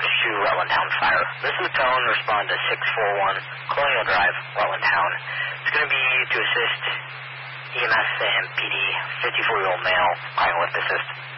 to Rutland Town Fire. This is the tone. Respond to 641 Colonial Drive, Rutland Town. It's going to be to assist EMS and PD, 54-year-old male, requiring lift assist.